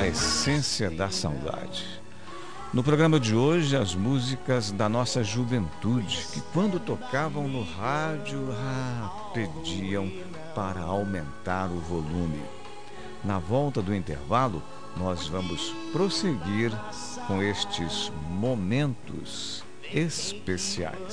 essência da saudade. No programa de hoje, as músicas da nossa juventude, que quando tocavam no rádio, pediam para aumentar o volume. Na volta do intervalo, nós vamos prosseguir com estes momentos especiais.